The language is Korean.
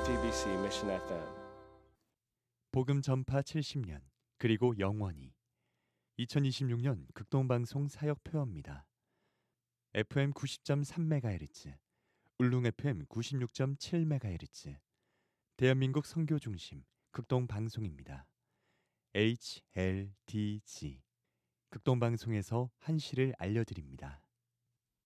HTBC Mission FM. 복음 전파 70년 그리고 영원히 2026년 극동방송 사역표어입니다. FM 90.3MHz, 울릉 FM 96.7MHz, 대한민국 선교중심 극동방송입니다. HLDG 극동방송에서 한시를 알려드립니다.